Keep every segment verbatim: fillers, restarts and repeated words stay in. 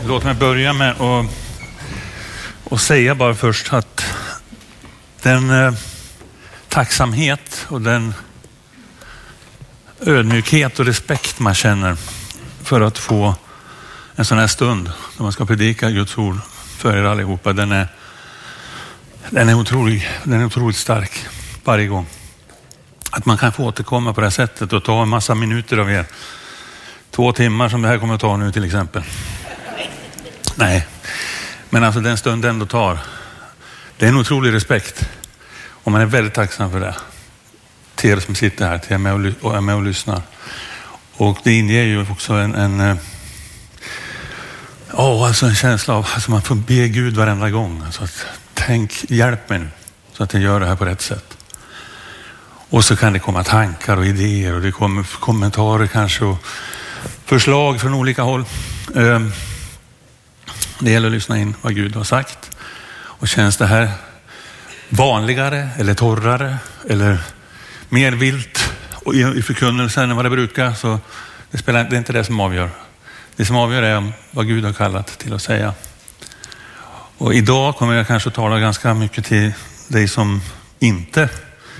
Låt mig börja med att och säga bara först att den eh, tacksamhet och den ödmjukhet och respekt man känner för att få en sån här stund när man ska predika Guds ord för er allihopa, den är, den är, otrolig, den är otroligt stark varje gång. Att man kan få återkomma på det här sättet och ta en massa minuter av er. Två timmar som det här kommer att ta nu till exempel. Nej, men alltså den stunden ändå tar. Det är en otrolig respekt. Och man är väldigt tacksam för det. Till er som sitter här, till er med och, och är med och lyssnar. Och det inger ju också en, en, oh, alltså en känsla av att alltså man får be Gud varenda gång. Alltså att, tänk, hjälp mig nu så att jag gör det här på rätt sätt. Och så kan det komma tankar och idéer och det kommer kommentarer kanske och förslag från olika håll. Det gäller att lyssna in vad Gud har sagt. Och känns det här vanligare eller torrare eller mer vilt i förkunnelsen än vad det brukar, så det, spelar, det är inte det som avgör. Det som avgör är vad Gud har kallat till att säga. Och idag kommer jag kanske att tala ganska mycket till dig som inte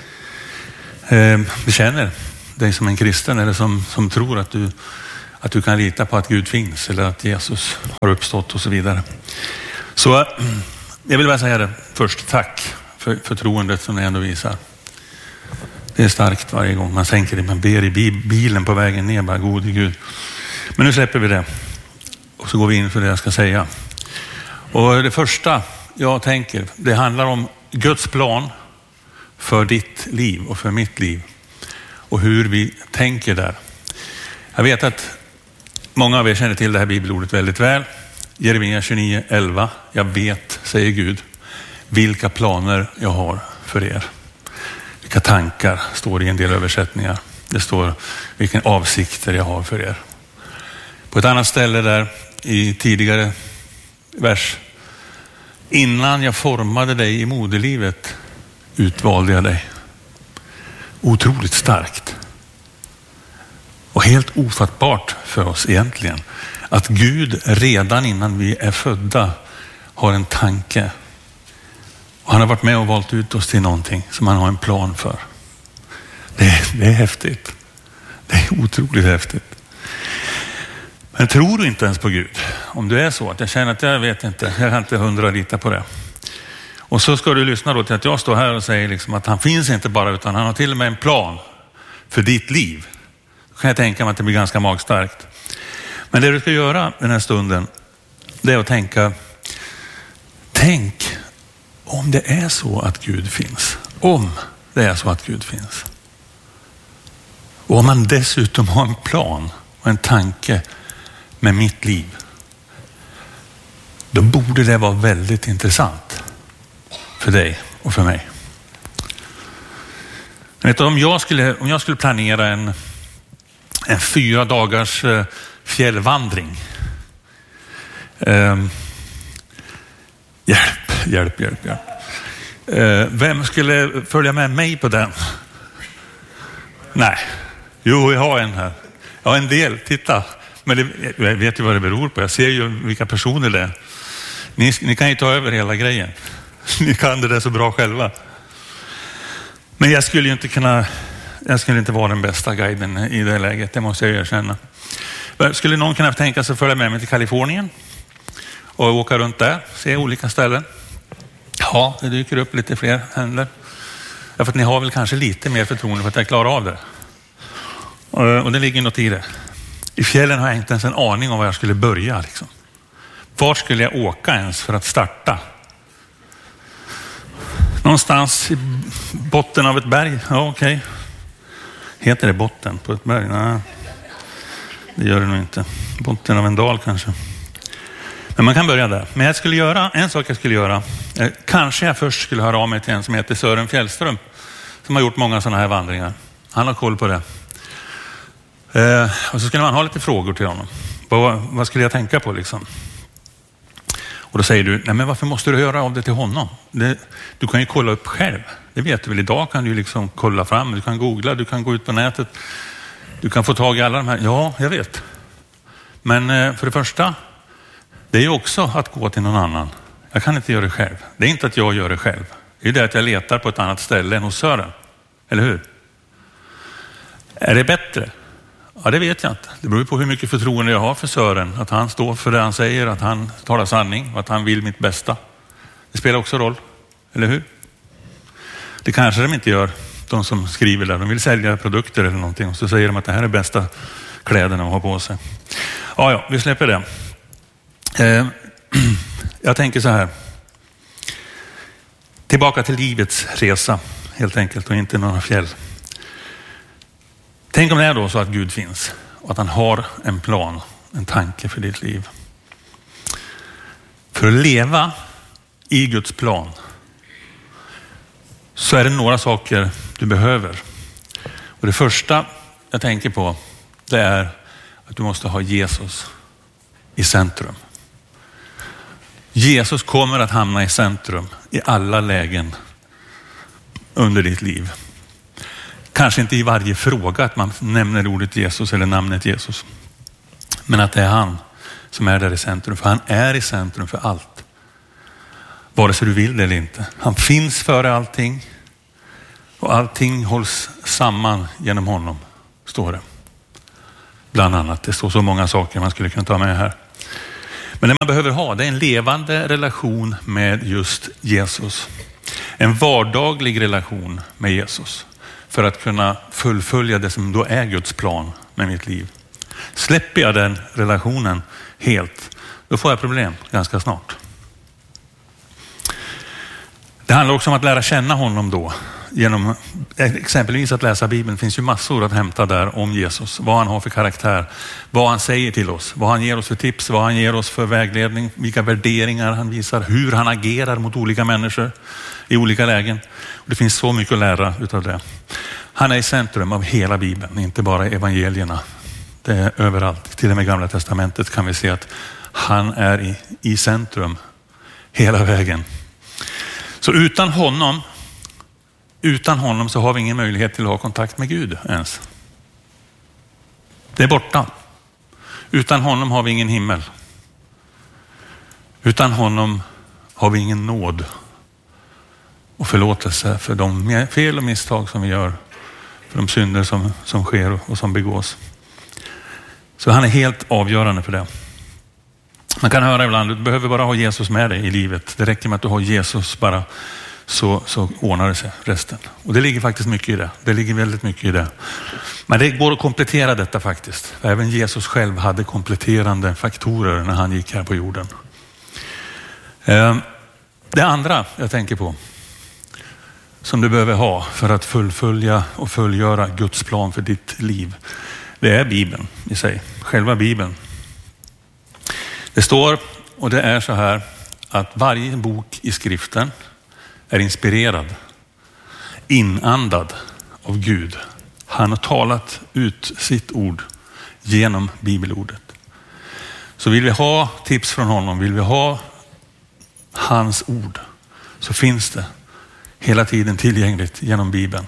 eh, bekänner dig som en kristen eller som, som tror att du, att du kan lita på att Gud finns eller att Jesus har uppstått och så vidare. Så jag vill bara säga det först, tack för förtroendet som ni ändå visar. Det är starkt varje gång man sänker det, man ber i bilen på vägen ner, bara gode Gud. Men nu släpper vi det och så går vi in för det jag ska säga. Och det första jag tänker, det handlar om Guds plan för ditt liv och för mitt liv och hur vi tänker där. Jag vet att många av er känner till det här bibelordet väldigt väl. Jeremia tjugonio elva. Jag vet, säger Gud, vilka planer jag har för er. Vilka tankar står i en del översättningar. Det står vilka avsikter jag har för er. På ett annat ställe där i tidigare vers. Innan jag formade dig i moderlivet utvalde jag dig. Otroligt starkt. Och helt ofattbart för oss egentligen. Att Gud redan innan vi är födda har en tanke. Och han har varit med och valt ut oss till någonting som han har en plan för. Det är, det är häftigt. Det är otroligt häftigt. Men tror du inte ens på Gud? Om du är så att jag känner att jag vet inte, jag kan inte hundra lita på det. Och så ska du lyssna då till att jag står här och säger liksom att han finns inte bara, utan han har till och med en plan för ditt liv. Då kan jag tänka mig att det blir ganska magstarkt. Men det du ska göra den här stunden, det är att tänka, tänk om det är så att Gud finns. Om det är så att Gud finns. Och om man dessutom har en plan och en tanke med mitt liv, då borde det vara väldigt intressant för dig och för mig. Men vet du, om jag skulle, om jag skulle planera en, en fyra dagars eh, fjällvandring. Eh, hjälp, hjälp, hjälp, hjälp. Eh, vem skulle följa med mig på den? Nej. Jo, jag har en här. Jag har en del, titta. Men det, jag vet ju vad det beror på. Jag ser ju vilka personer det är. Ni, ni kan ju ta över hela grejen. Ni kan det där så bra själva. Men jag skulle ju inte kunna, jag skulle inte vara den bästa guiden i det läget. Det måste jag erkänna. Skulle någon kunna tänka sig att följa med mig till Kalifornien och åka runt där, se olika ställen? Ja, det dyker upp lite fler händer. Därför att ni har väl kanske lite mer förtroende för att jag klarar av det. Och det ligger något i det. I fjällen har jag inte ens en aning om var jag skulle börja. Liksom. Var skulle jag åka ens för att starta? Någonstans i botten av ett berg. Ja, okej. Okay. Heter det botten på ett berg? Nej, det gör det nog inte. Botten av en dal kanske. Men man kan börja där. Men jag skulle göra, en sak jag skulle göra. Eh, kanske jag först skulle höra av mig till en som heter Sören Fjällström. Som har gjort många sådana här vandringar. Han har koll på det. Eh, och så skulle man ha lite frågor till honom. Vad, vad skulle jag tänka på liksom? Och då säger du, nej men varför måste du höra av det till honom? Det, du kan ju kolla upp själv. Det vet du väl, idag kan du liksom kolla fram. Du kan googla, du kan gå ut på nätet. Du kan få tag i alla de här. Ja, jag vet. Men eh, för det första, Det är ju också att gå till någon annan. Jag kan inte göra det själv. Det är inte att jag gör det själv. Det är det att jag letar på ett annat ställe än hos Sören. Eller hur? Är det bättre? Ja, det vet jag inte. Det beror på hur mycket förtroende jag har för Sören. Att han står för det han säger, att han talar sanning och att han vill mitt bästa. Det spelar också roll. Eller hur? Det kanske de inte gör, de som skriver där. De vill sälja produkter eller någonting och så säger de att det här är bästa kläderna att ha på sig. Ja, ja, vi släpper det. Eh, jag tänker så här. Tillbaka till livets resa helt enkelt och inte några fjäll. Tänk om det är då så att Gud finns och att han har en plan, en tanke för ditt liv. För att leva i Guds plan så är det några saker du behöver. Och det första jag tänker på, det är att du måste ha Jesus i centrum. Jesus kommer att hamna i centrum i alla lägen under ditt liv. Kanske inte i varje fråga att man nämner ordet Jesus eller namnet Jesus. Men att det är han som är där i centrum. För han är i centrum för allt. Vare sig du vill det eller inte. Han finns före allting. Och allting hålls samman genom honom, står det. Bland annat. Det står så många saker man skulle kunna ta med här. Men det man behöver ha, det är en levande relation med just Jesus. En vardaglig relation med Jesus. För att kunna fullfölja det som då är Guds plan med mitt liv. Släpper jag den relationen helt, då får jag problem ganska snart. Det handlar också om att lära känna honom då. Genom exempelvis att läsa Bibeln. Det finns ju massor att hämta där om Jesus. Vad han har för karaktär. Vad han säger till oss. Vad han ger oss för tips. Vad han ger oss för vägledning. Vilka värderingar han visar. Hur han agerar mot olika människor i olika lägen. Och det finns så mycket att lära utav det. Han är i centrum av hela Bibeln. Inte bara evangelierna. Det är överallt. Till och med Gamla testamentet kan vi se att han är i, i centrum hela vägen. Så utan honom Utan honom så har vi ingen möjlighet till att ha kontakt med Gud ens. Det är borta. Utan honom har vi ingen himmel. Utan honom har vi ingen nåd och förlåtelse för de fel och misstag som vi gör. För de synder som, som sker och som begås. Så han är helt avgörande för det. Man kan höra ibland, du behöver bara ha Jesus med dig i livet. Det räcker med att du har Jesus bara. Så, så ordnar det sig resten. Och det ligger faktiskt mycket i det. Det ligger väldigt mycket i det. Men det går att komplettera detta faktiskt. Även Jesus själv hade kompletterande faktorer när han gick här på jorden. Det andra jag tänker på som du behöver ha för att fullfölja och fullgöra Guds plan för ditt liv, det är Bibeln i sig. Själva Bibeln. Det står, och det är så här, att varje bok i skriften är inspirerad, inandad av Gud. Han har talat ut sitt ord genom bibelordet. Så vill vi ha tips från honom, vill vi ha hans ord, så finns det hela tiden tillgängligt genom Bibeln.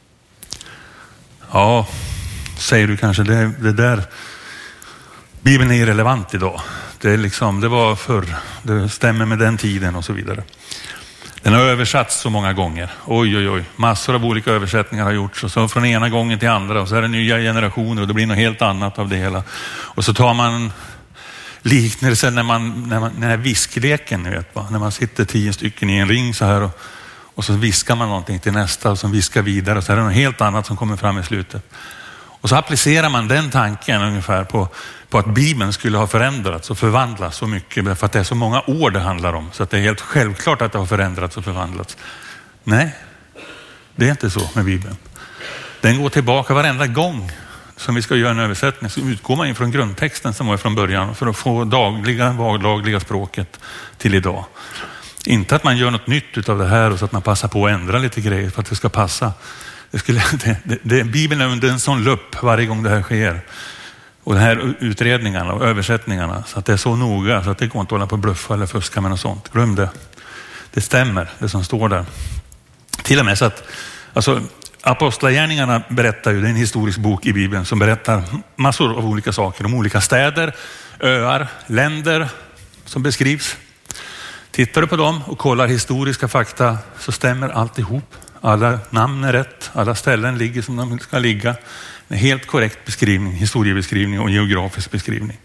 Ja, säger du kanske, det, det där, Bibeln är irrelevant idag. Det är liksom, det var förr, det stämmer med den tiden och så vidare. Den har översatts så många gånger. Oj, oj, oj. Massor av olika översättningar har gjorts. Och så från ena gången till andra. Och så är det nya generationer. Och det blir något helt annat av det hela. Och så tar man liknelsen när man, när man, den här viskleken, ni vet va? När man sitter tio stycken i en ring så här. Och, och så viskar man någonting till nästa. Och så viskar vidare. Och så är det något helt annat som kommer fram i slutet. Och så applicerar man den tanken ungefär på, på att Bibeln skulle ha förändrats och förvandlats så mycket. För att det är så många år det handlar om. Så att det är helt självklart att det har förändrats och förvandlats. Nej, det är inte så med Bibeln. Den går tillbaka varenda gång som vi ska göra en översättning. Så utgår man från grundtexten som var från början. För att få dagliga, vardagliga språket till idag. Inte att man gör något nytt utav det här och så att man passar på att ändra lite grejer för att det ska passa. Det skulle, det, det, det, Bibeln är under en sån lupp varje gång det här sker. Och de här utredningarna och översättningarna. Så att det är så noga så att det går inte att hålla på och bluffa eller fuska med något sånt. Glöm det. Det stämmer, det som står där. Till och med så att alltså, Apostlagärningarna berättar ju, det är en historisk bok i Bibeln som berättar massor av olika saker. Om olika städer, öar, länder, som beskrivs. Tittar du på dem och kollar historiska fakta så stämmer alltihop. Alla namn är rätt, alla ställen ligger som de ska ligga. En helt korrekt beskrivning, historiebeskrivning och geografisk beskrivning.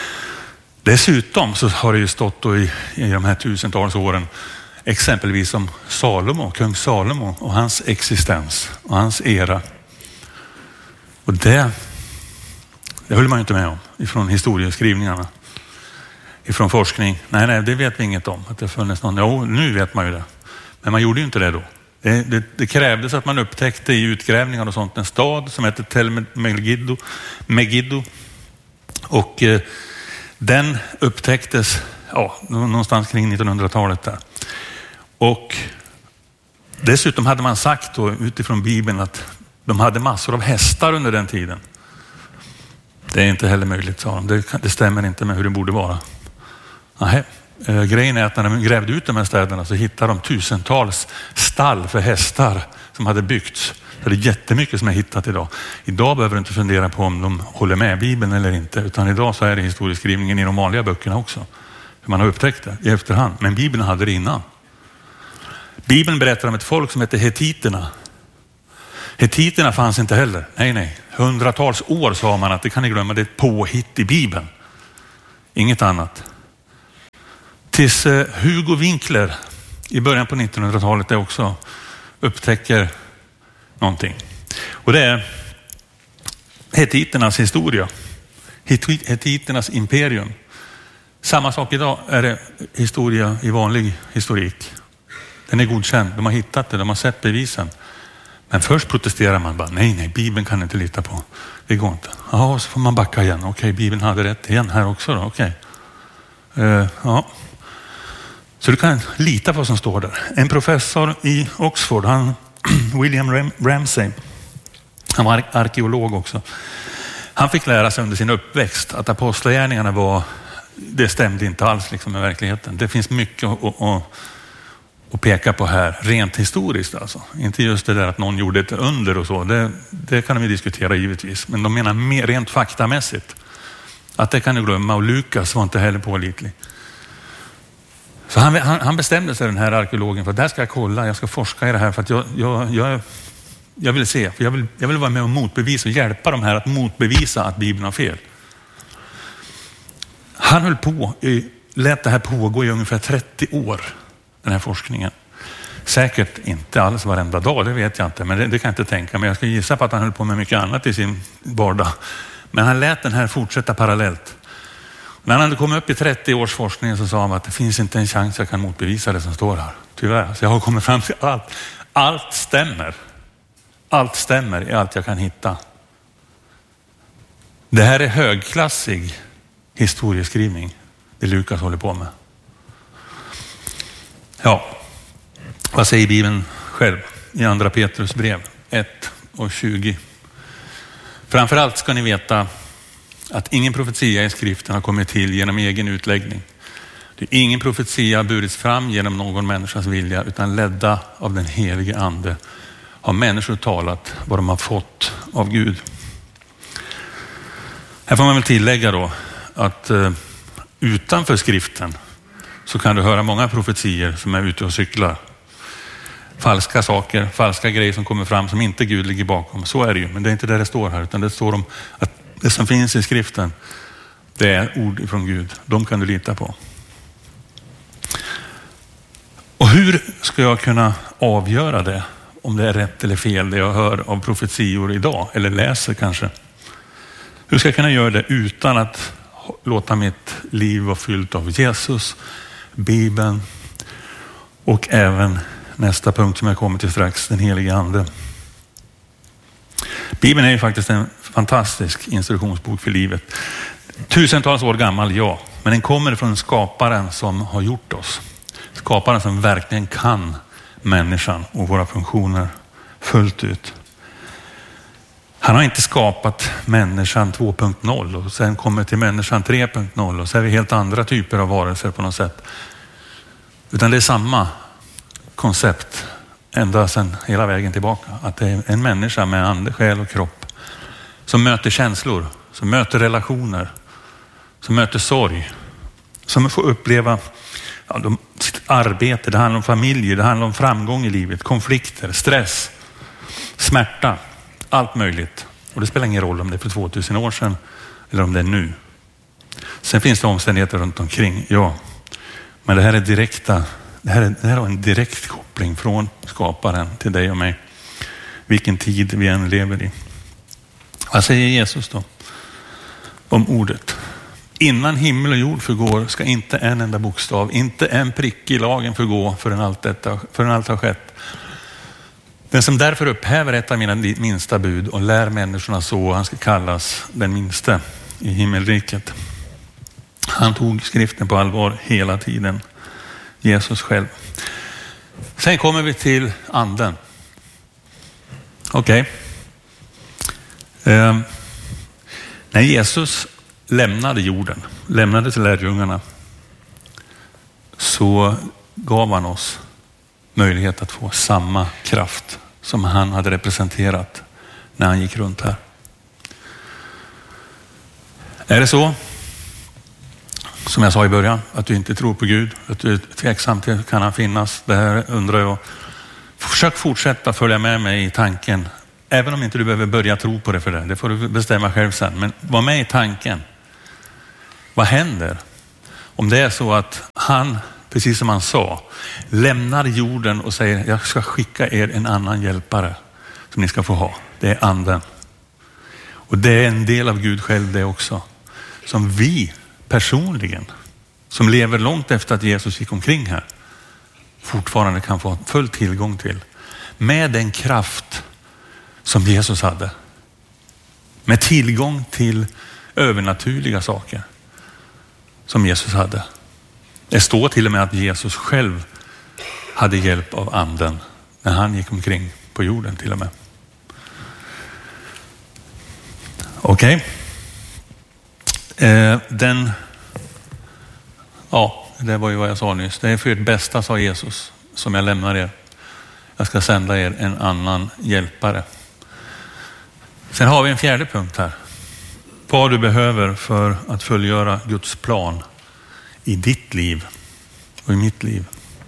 Dessutom så har det ju stått då i, i de här tusentals åren exempelvis om Salomo, kung Salomo och hans existens och hans era. Och det, det höll man ju inte med om ifrån historieskrivningarna. Ifrån forskning. Nej, nej, det vet vi inget om. Att det funnits någon. Jo, nu vet man ju det. Men man gjorde ju inte det då. Det, det, det krävdes att man upptäckte i utgrävningar och sånt en stad som heter Tel Megiddo. Megiddo. Och eh, den upptäcktes ja, någonstans kring nittonhundratalet där. Och dessutom hade man sagt då, utifrån Bibeln att de hade massor av hästar under den tiden. Det är inte heller möjligt, sa de. Det, det stämmer inte med hur det borde vara. Nej. Eh, grejen är att när de grävde ut de här städerna så hittade de tusentals stall för hästar som hade byggts. Så det är jättemycket som är hittat idag. Idag behöver du inte fundera på om de håller med Bibeln eller inte. Utan idag så är det historieskrivningen i de vanliga böckerna också. För man har upptäckt det i efterhand. Men Bibeln hade det innan. Bibeln berättar om ett folk som heter hetiterna. Hetiterna fanns inte heller. Nej, nej. Hundratals år sa man att det kan ni glömma. Det är ett påhitt i Bibeln. Inget annat. Tills Hugo Winkler i början på nittonhundratalet det också upptäcker någonting. Och det är hetiternas historia. Hetiternas imperium. Samma sak idag är det historia i vanlig historik. Den är godkänd. De har hittat det. De har sett bevisen. Men först protesterar man bara. Nej, nej. Bibeln kan inte lita på. Det går inte. Ja, så får man backa igen. Okej, Bibeln hade rätt igen här också då. Okej. Uh, ja. Så du kan lita på vad som står där. En professor i Oxford, han, William Ram- Ramsay, han var arkeolog också. Han fick lära sig under sin uppväxt att apostlagärningarna var, det stämde inte alls liksom med verkligheten. Det finns mycket att, att, att peka på här, rent historiskt alltså. Inte just det där att någon gjorde ett under och så, det, det kan vi diskutera givetvis. Men de menar mer rent faktamässigt. Att det kan du glömma, och Lukas var inte heller pålitlig. Så han, han, han bestämde sig, den här arkeologen, för att där ska jag kolla, jag ska forska i det här för att jag, jag, jag, jag vill se, för jag vill, jag vill vara med och motbevisa och hjälpa de här att motbevisa att Bibeln har fel. Han höll på, lät det här pågå i ungefär trettio år, den här forskningen. Säkert inte alls varenda dag, det vet jag inte, men det, det kan jag inte tänka. Men jag ska gissa på att han höll på med mycket annat i sin vardag. Men han lät den här fortsätta parallellt. När han hade kommit upp i trettio års forskning så sa han att det finns inte en chans jag kan motbevisa det som står här. Tyvärr. Så jag har kommit fram till allt. Allt stämmer. Allt stämmer i allt jag kan hitta. Det här är högklassig historieskrivning. Det Lukas håller på med. Ja. Vad säger Bibeln själv i andra Petrus brev ett och tjugo? Framförallt ska ni veta att ingen profetia i skriften har kommit till genom egen utläggning. Det är ingen profetia har burits fram genom någon människas vilja, utan ledda av den helige ande har människor talat vad de har fått av Gud. Här får man väl tillägga då att eh, utanför skriften så kan du höra många profetier som är ute och cyklar. Falska saker, falska grejer som kommer fram som inte Gud ligger bakom. Så är det ju, men det är inte där det står här, utan det står om att det som finns i skriften, det är ord från Gud. De kan du lita på. Och hur ska jag kunna avgöra det? Om det är rätt eller fel det jag hör av profetior idag, eller läser kanske. Hur ska jag kunna göra det utan att låta mitt liv vara fyllt av Jesus, Bibeln och även nästa punkt som jag kommer till strax, den helige ande. Bibeln är ju faktiskt en fantastisk instruktionsbok för livet. Tusentals år gammal, ja. Men den kommer från skaparen som har gjort oss. Skaparen som verkligen kan människan och våra funktioner fullt ut. Han har inte skapat människan två punkt noll och sen kommer till människan tre punkt noll och så är vi helt andra typer av varelser på något sätt. Utan det är samma koncept ända sedan hela vägen tillbaka. Att det är en människa med ande, själ och kropp som möter känslor, som möter relationer, som möter sorg, som får uppleva ja, de, sitt arbete. Det handlar om familjer, det handlar om framgång i livet, konflikter, stress, smärta, allt möjligt. Och det spelar ingen roll om det är för tvåtusen år sedan eller om det är nu. Sen finns det omständigheter runt omkring, ja. Men det här är direkta, det här är, det här är en direkt koppling från skaparen till dig och mig. Vilken tid vi än lever i. Vad säger Jesus då om ordet? Innan himmel och jord förgår ska inte en enda bokstav, inte en prick i lagen förgå förrän allt, detta, förrän allt har skett. Den som därför upphäver ett av mina minsta bud och lär människorna så, han ska kallas den minste i himmelriket. Han tog skriften på allvar hela tiden. Jesus själv. Sen kommer vi till anden. Okej. Okay. Eh, när Jesus lämnade jorden, lämnade till lärjungarna, så gav han oss möjlighet att få samma kraft som han hade representerat när han gick runt här. Är det så, som jag sa i början, att du inte tror på Gud, att du är tveksam till kan han finnas? Det här undrar jag. Försök fortsätta följa med mig i tanken, även om inte du behöver börja tro på det för det. Det får du bestämma själv sen. Men var med i tanken. Vad händer om det är så att han, precis som han sa, lämnar jorden och säger jag ska skicka er en annan hjälpare som ni ska få ha. Det är anden. Och det är en del av Gud själv det också. Som vi personligen, som lever långt efter att Jesus gick omkring här, fortfarande kan få full tillgång till. Med den kraft som Jesus hade. Med tillgång till övernaturliga saker som Jesus hade. Det står till och med att Jesus själv hade hjälp av anden när han gick omkring på jorden till och med. Okej. Okay. Eh, den ja, det var ju vad jag sa nyss. Det är för ert bästa, sa Jesus, som jag lämnar er. Jag ska sända er en annan hjälpare. Sen har vi en fjärde punkt här. Vad du behöver för att fullgöra Guds plan i ditt liv och i mitt liv.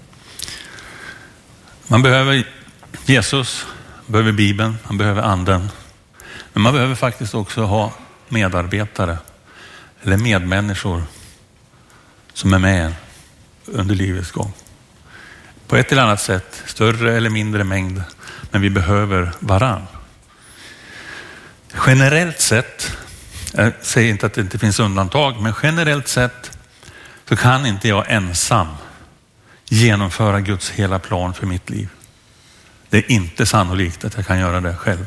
Man behöver Jesus, man behöver Bibeln, man behöver anden. Men man behöver faktiskt också ha medarbetare eller medmänniskor som är med under livets gång. På ett eller annat sätt, större eller mindre mängd, men vi behöver varann. Generellt sett, jag säger inte att det inte finns undantag, men generellt sett så kan inte jag ensam genomföra Guds hela plan för mitt liv. Det är inte sannolikt att jag kan göra det själv.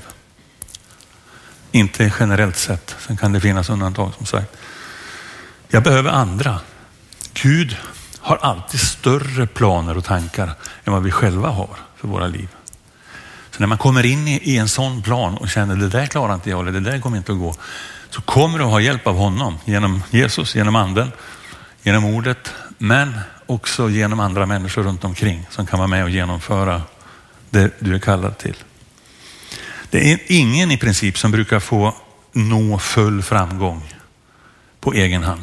Inte generellt sett, sen kan det finnas undantag som sagt. Jag behöver andra. Gud har alltid större planer och tankar än vad vi själva har för våra liv. Så när man kommer in i en sån plan och känner det där klarar inte jag eller det där kommer inte att gå, så kommer du att ha hjälp av honom genom Jesus, genom anden, genom ordet, men också genom andra människor runt omkring som kan vara med och genomföra det du är kallad till. Det är ingen i princip som brukar få nå full framgång på egen hand.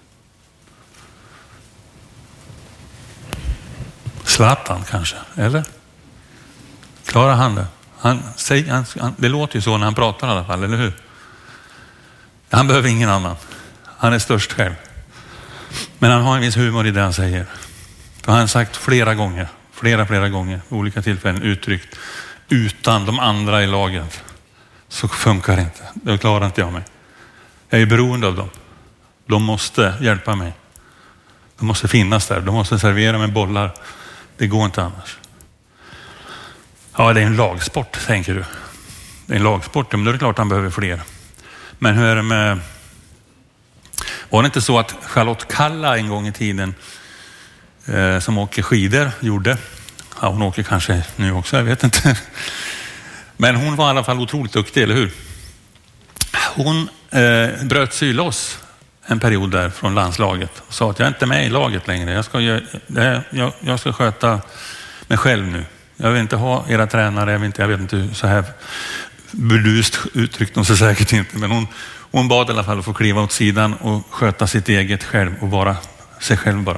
Zlatan kanske, eller? Klarar han det? Han, säger, han, han, det låter ju så när han pratar i alla fall, eller hur? Han behöver ingen annan. Han är störst själv. Men han har en viss humor i det han säger. För han har sagt flera gånger, flera, flera gånger, olika tillfällen uttryckt, utan de andra i laget så funkar det inte. Det klarar inte jag mig. Jag är beroende av dem. De måste hjälpa mig. De måste finnas där. De måste servera mig bollar. Det går inte annars. Ja, det är en lagsport, tänker du. Det är en lagsport, men då är det klart att han behöver fler. Men hur är det med... Var det inte så att Charlotte Kalla en gång i tiden eh, som åker skidor gjorde? Ja, hon åker kanske nu också, jag vet inte. Men hon var i alla fall otroligt duktig, eller hur? Hon eh, bröt sig loss en period där från landslaget och sa att jag är inte med i laget längre. Jag ska, jag, jag, jag ska sköta mig själv nu. Jag vill inte ha era tränare, jag, vill inte, jag vet inte hur så här burdust uttryckt hon sig säkert inte. Men hon, hon bad i alla fall att få kliva åt sidan och sköta sitt eget själv och vara sig själv bara.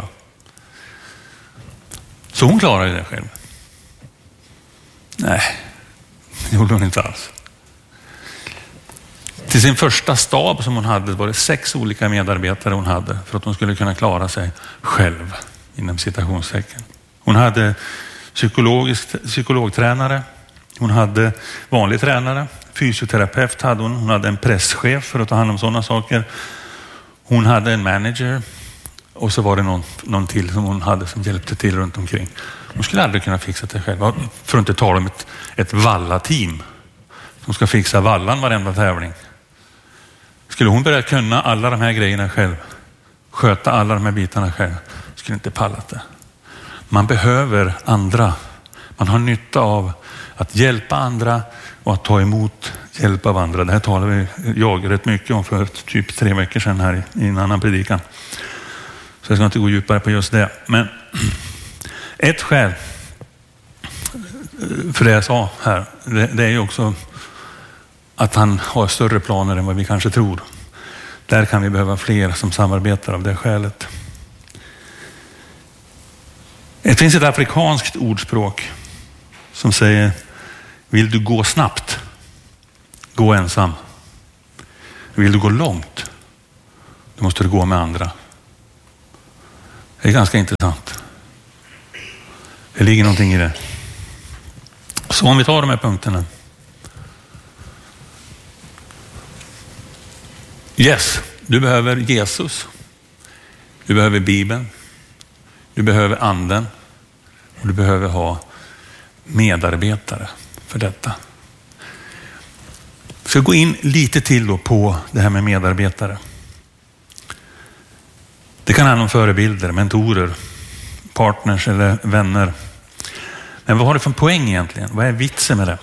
Så hon klarade det själv. Nej, det gjorde hon inte alls. Till sin första stab som hon hade var det sex olika medarbetare hon hade för att hon skulle kunna klara sig själv inom citationstecken. Hon hade psykologisk, psykologtränare, hon hade vanlig tränare, fysioterapeut hade hon, hon hade en presschef för att ta hand om sådana saker. Hon hade en manager och så var det någon, någon till som hon hade som hjälpte till runt omkring. Hon skulle aldrig kunna fixa det själv, för att inte tala om ett, ett vallateam som ska fixa vallan varenda tävling. Skulle hon börja kunna alla de här grejerna själv, sköta alla de här bitarna själv, skulle inte pallat det. Man behöver andra. Man har nytta av att hjälpa andra och att ta emot hjälp av andra. Det här talar vi, jag rätt mycket om för typ tre veckor sedan här i en annan predikan. Så jag ska inte gå djupare på just det. Men ett skäl för det jag sa här, det, det är ju också att han har större planer än vad vi kanske tror. Där kan vi behöva fler som samarbetar av det skälet. Det finns ett afrikanskt ordspråk som säger: vill du gå snabbt, gå ensam. Vill du gå långt, då måste du gå med andra. Det är ganska intressant. Det ligger någonting i det. Så om vi tar de här punkterna. Yes, du behöver Jesus. Du behöver Bibeln. Du behöver anden. Och du behöver ha medarbetare för detta. Jag ska gå in lite till då på det här med medarbetare. Det kan handla om förebilder, mentorer, partners eller vänner. Men vad har det för poäng egentligen? Vad är vitsen med det?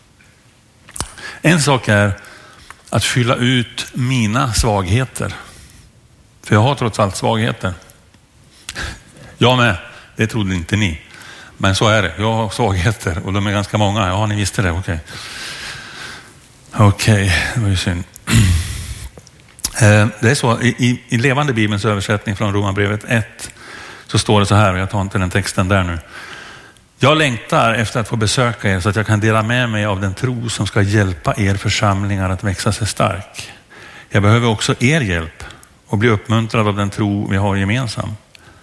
En sak är att fylla ut mina svagheter. För jag har trots allt svagheter. Jag med, det trodde inte ni. Men så är det, jag har svagheter och de är ganska många. Ja, ni visste det, okej. Okej, det var ju synd. Det är så, i, i levande Bibelns översättning från Romarbrevet ett så står det så här, och jag tar inte den texten där nu. Jag längtar efter att få besöka er så att jag kan dela med mig av den tro som ska hjälpa er församlingar att växa sig stark. Jag behöver också er hjälp och bli uppmuntrad av den tro vi har gemensam.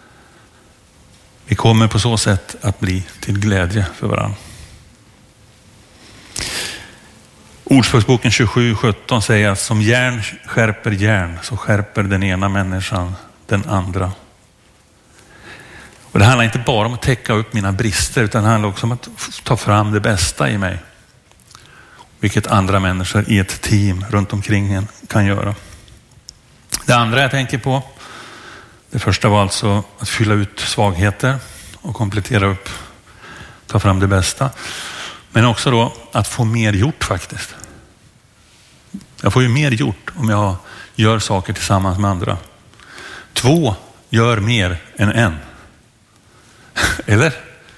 Vi kommer på så sätt att bli till glädje för varandra. Ordspråksboken tjugosju sjutton säger att som järn skärper järn så skärper den ena människan den andra. Och det handlar inte bara om att täcka upp mina brister, utan det handlar också om att ta fram det bästa i mig. Vilket andra människor i ett team runt omkring en kan göra. Det andra jag tänker på, det första var alltså att fylla ut svagheter och komplettera upp, ta fram det bästa. Men också då att få mer gjort faktiskt. Jag får ju mer gjort om jag gör saker tillsammans med andra. Två gör mer än en. Eller?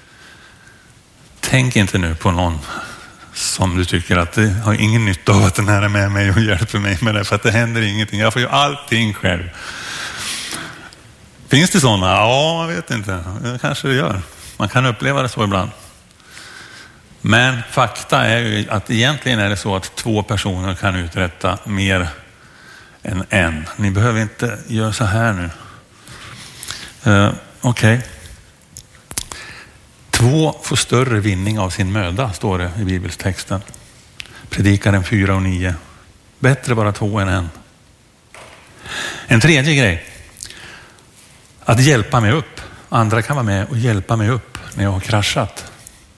Tänk inte nu på någon som du tycker att det har ingen nytta av att den här är med mig och hjälper mig med det, för att det händer ingenting. Jag får ju allting själv. Finns det sådana? Ja, jag vet inte. Kanske det gör. Man kan uppleva det så ibland. Men fakta är ju att egentligen är det så att två personer kan uträtta mer än en. Ni behöver inte göra så här nu. Uh, Okej. Okay. Två får större vinning av sin möda, står det i bibeltexten. Predikaren fyra och nio. Bättre bara två än en. En tredje grej. Att hjälpa mig upp. Andra kan vara med och hjälpa mig upp när jag har kraschat.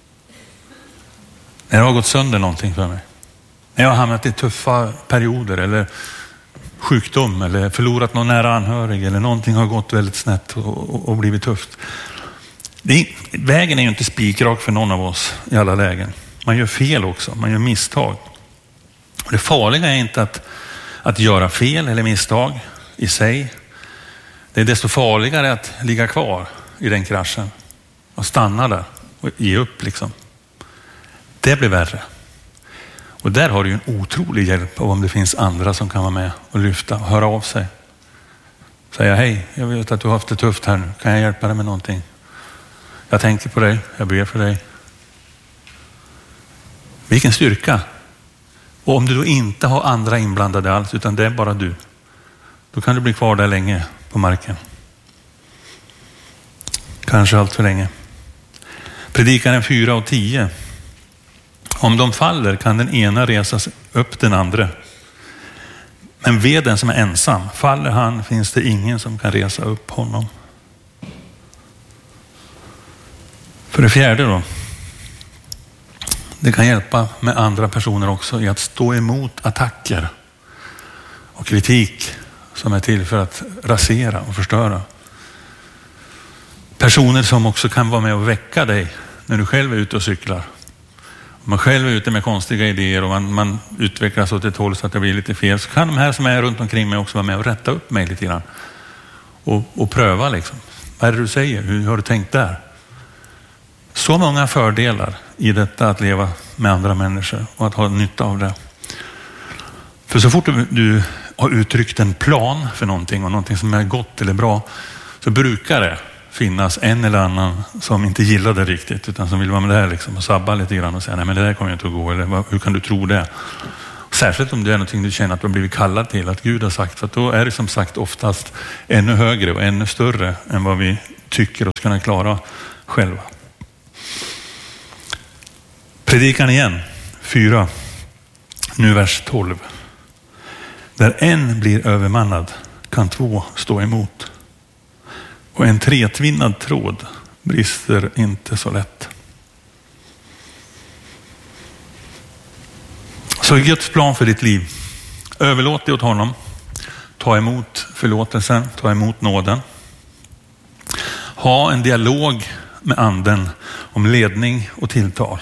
När det har gått sönder någonting för mig. När jag har hamnat i tuffa perioder eller sjukdom eller förlorat någon nära anhörig eller någonting har gått väldigt snett och, och, och blivit tufft. Det, vägen är ju inte spikrak för någon av oss i alla lägen. Man gör fel också, man gör misstag. Och det farliga är inte att, att göra fel eller misstag i sig. Det är desto farligare att ligga kvar i den kraschen och stanna där och ge upp liksom. Det blir värre. Och där har du ju en otrolig hjälp av om det finns andra som kan vara med och lyfta och höra av sig. Säga hej, jag vet att du har haft det tufft här nu. Kan jag hjälpa dig med någonting? Jag tänker på dig, jag ber för dig. Vilken styrka. Och om du då inte har andra inblandade alls, utan det är bara du, då kan du bli kvar där länge på marken. Kanske allt för länge. Predikaren fyra och tio. Om de faller kan den ena resa upp den andra. Men ved den som är ensam, faller han finns det ingen som kan resa upp honom. För det fjärde då. Det kan hjälpa med andra personer också i att stå emot attacker och kritik som är till för att rasera och förstöra. Personer som också kan vara med och väcka dig när du själv är ute och cyklar. Om man själv är ute med konstiga idéer och man, man utvecklas åt ett håll så att det blir lite fel, så kan de här som är runt omkring mig också vara med och rätta upp mig lite grann. Och, och pröva liksom. Vad är det du säger? Hur har du tänkt där? Så många fördelar i detta att leva med andra människor och att ha nytta av det. För så fort du, du har uttryckt en plan för någonting och någonting som är gott eller bra, så brukar det finnas en eller annan som inte gillar det riktigt, utan som vill vara med det här liksom och sabba lite grann och säga nej men det där kommer inte att gå, eller hur kan du tro det? Särskilt om det är någonting du känner att du har blivit kallad till, att Gud har sagt, för att då är det som sagt oftast ännu högre och ännu större än vad vi tycker oss kunna klara själva. Predikan igen, fyra, nu vers tolv. Där en blir övermannad kan två stå emot. Och en tretvinnad tråd brister inte så lätt. Så Guds plan för ditt liv. Överlåt det åt honom. Ta emot förlåtelsen, ta emot nåden. Ha en dialog med anden om ledning och tilltal.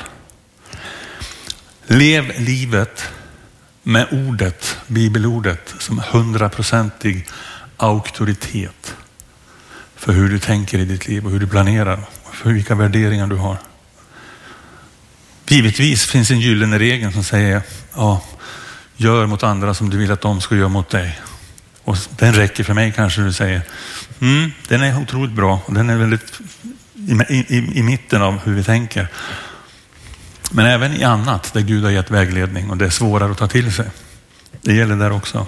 Lev livet med ordet, bibelordet, som hundraprocentig auktoritet för hur du tänker i ditt liv och hur du planerar, för vilka värderingar du har. Givetvis finns en gyllene regel som säger, ja, gör mot andra som du vill att de ska göra mot dig. Och den räcker för mig, kanske du säger. Mm, den är otroligt bra och den är väldigt i, i, i mitten av hur vi tänker. Men även i annat där Gud har gett vägledning och det är svårare att ta till sig. Det gäller där också.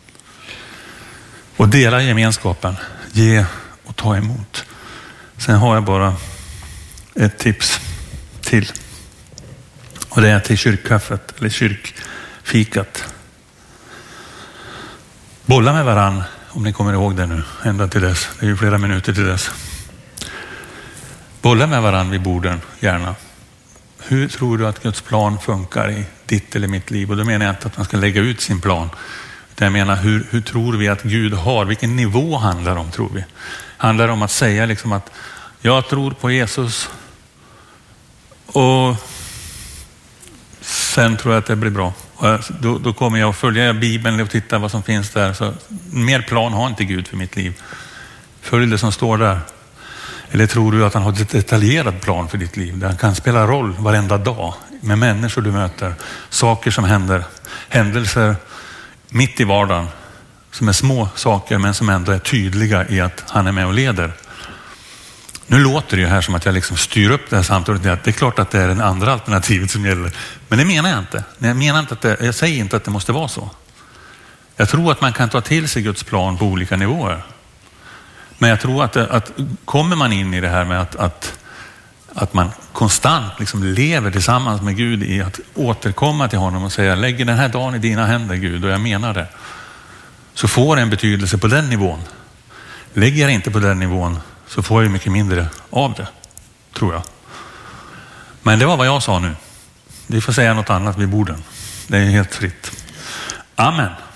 Och dela gemenskapen. Ge och ta emot. Sen har jag bara ett tips till. Och det är till kyrkkaffet eller kyrkfikat. Bolla med varann, om ni kommer ihåg det nu, ända till dess. Det är ju flera minuter till dess. Bolla med varann vid borden, gärna. Hur tror du att Guds plan funkar i ditt eller mitt liv? Och då menar jag inte att man ska lägga ut sin plan. Utan jag menar, hur, hur tror vi att Gud har? Vilken nivå handlar det om, tror vi? Handlar det om att säga liksom att jag tror på Jesus och sen tror jag att det blir bra. Och då, då kommer jag att följa Bibeln och titta vad som finns där. Så mer plan har inte Gud för mitt liv. Följ det som står där. Eller tror du att han har ett detaljerad plan för ditt liv där han kan spela roll varenda dag med människor du möter, saker som händer, händelser mitt i vardagen som är små saker men som ändå är tydliga i att han är med och leder. Nu låter det ju här som att jag liksom styr upp det här samtalet. Det är klart att det är den andra alternativet som gäller. Men det menar jag inte. Jag menar inte att det, jag säger inte att det måste vara så. Jag tror att man kan ta till sig Guds plan på olika nivåer. Men jag tror att, att kommer man in i det här med att, att, att man konstant liksom lever tillsammans med Gud i att återkomma till honom och säga lägger den här dagen i dina händer Gud, och jag menar det, så får det en betydelse på den nivån. Lägger jag inte på den nivån så får jag mycket mindre av det, tror jag. Men det var vad jag sa nu. Vi får säga något annat vid borden. Det är helt fritt. Amen.